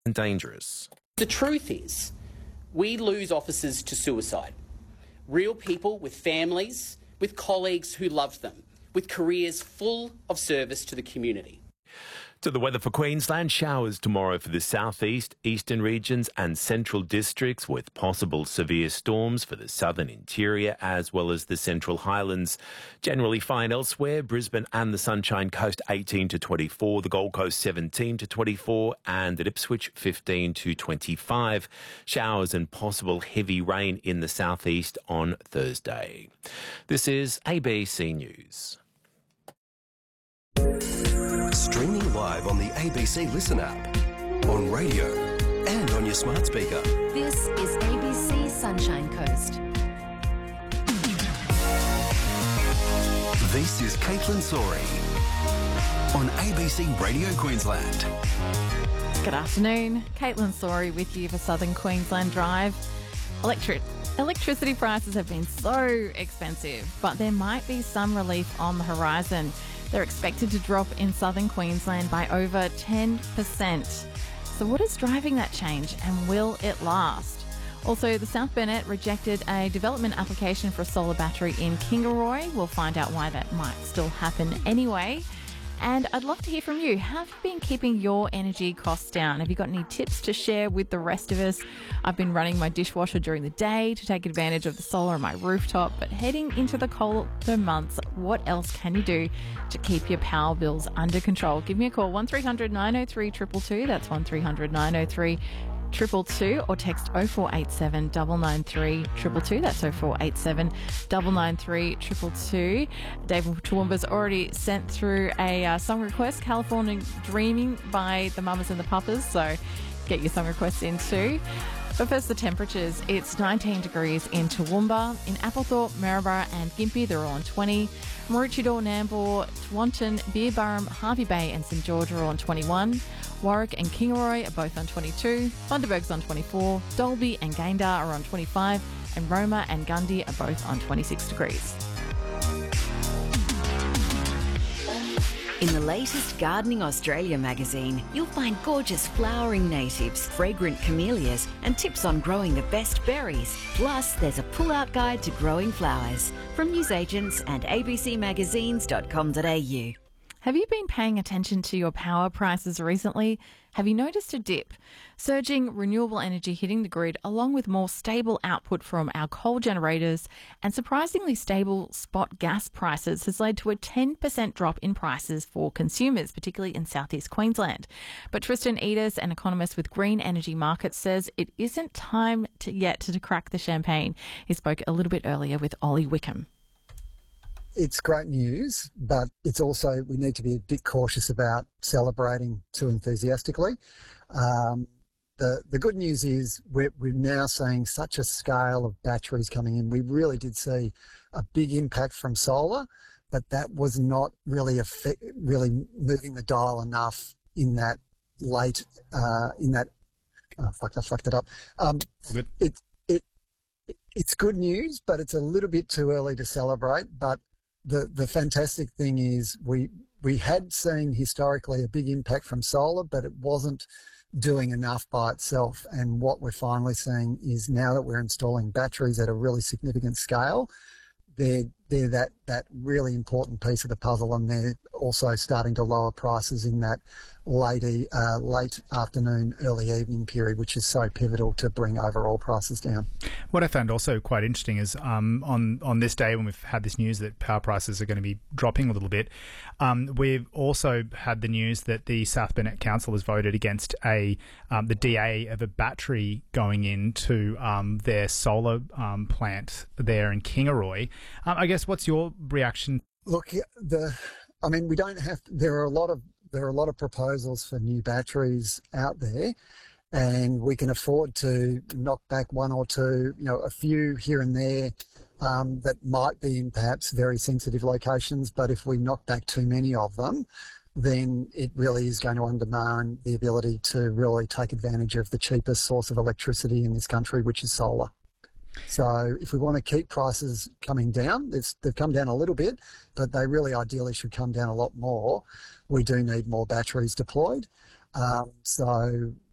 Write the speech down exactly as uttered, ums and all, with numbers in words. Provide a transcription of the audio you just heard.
and dangerous. The truth is, we lose officers to suicide. Real people with families, with colleagues who love them, with careers full of service to the community. To the weather for Queensland, showers tomorrow for the southeast, eastern regions and central districts, with possible severe storms for the southern interior as well as the central highlands. Generally fine elsewhere. Brisbane and the Sunshine Coast eighteen to twenty-four, the Gold Coast seventeen to twenty-four and at Ipswich fifteen to twenty-five. Showers and possible heavy rain in the southeast on Thursday. This is A B C News. Streaming live on the A B C Listen app, on radio and on your smart speaker. This is A B C Sunshine Coast. This is Caitlin Sori on A B C Radio Queensland. Good afternoon. Caitlin Sori with you for Southern Queensland Drive. Electric Electricity prices have been so expensive, but there might be some relief on the horizon. They're expected to drop in southern Queensland by over ten percent. So what is driving that change and will it last? Also, the South Burnett rejected a development application for a solar battery in Kingaroy. We'll find out why that might still happen anyway. And I'd love to hear from you. Have you been keeping your energy costs down? Have you got any tips to share with the rest of us? I've been running my dishwasher during the day to take advantage of the solar on my rooftop, but heading into the colder months, what else can you do to keep your power bills under control? Give me a call, one three hundred nine oh three two two two. That's one three hundred nine oh three two two two, or text oh four eight seven nine nine three two two two. That's oh four eight seven nine nine three two two two. David Toowoomba's already sent through a uh, song request, California Dreaming by the Mamas and the Papas, so get your song requests in too. But first, the temperatures. It's nineteen degrees in Toowoomba, in Applethorpe, Maryborough and Gympie, they're all on twenty. Maroochydore, Nambour, Twanton, Beerburrum, Harvey Bay and St George are on twenty-one. Warwick and Kingaroy are both on twenty-two. Bundaberg's on twenty-four. Dalby and Gayndah are on twenty-five. And Roma and Gundy are both on twenty-six degrees. In the latest Gardening Australia magazine, you'll find gorgeous flowering natives, fragrant camellias, and tips on growing the best berries. Plus, there's a pull-out guide to growing flowers from newsagents and a b c magazines dot com dot a u. Have you been paying attention to your power prices recently? Have you noticed a dip? Surging renewable energy hitting the grid, along with more stable output from our coal generators and surprisingly stable spot gas prices, has led to a ten percent drop in prices for consumers, particularly in southeast Queensland. But Tristan Edis, an economist with Green Energy Markets, says it isn't time to yet to crack the champagne. He spoke a little bit earlier with Ollie Wickham. It's great news, but it's also, we need to be a bit cautious about celebrating too enthusiastically. Um, the the good news is we're, we're now seeing such a scale of batteries coming in. We really did see a big impact from solar, but that was not really effect, really moving the dial enough in that late, uh, in that, oh, fuck, I fucked it up. Um, good. It, it, it's good news, but it's a little bit too early to celebrate. But The the fantastic thing is we we had seen historically a big impact from solar, but it wasn't doing enough by itself. And what we're finally seeing is now that we're installing batteries at a really significant scale, they're, they're that, that really important piece of the puzzle, and they're also starting to lower prices in that late, uh, late afternoon, early evening period, which is so pivotal to bring overall prices down. What I found also quite interesting is um, on, on this day when we've had this news that power prices are going to be dropping a little bit, um, we've also had the news that the South Burnett Council has voted against a um, the D A of a battery going into um, their solar um, plant there in Kingaroy. Um, I guess what's your reaction? Look, the I mean, we don't have. There are a lot of there are a lot of proposals for new batteries out there, and we can afford to knock back one or two, you know, a few here and there um, that might be in perhaps very sensitive locations. But if we knock back too many of them, then it really is going to undermine the ability to really take advantage of the cheapest source of electricity in this country, which is solar. So if we want to keep prices coming down, it's, they've come down a little bit, but they really ideally should come down a lot more. We do need more batteries deployed. Um, so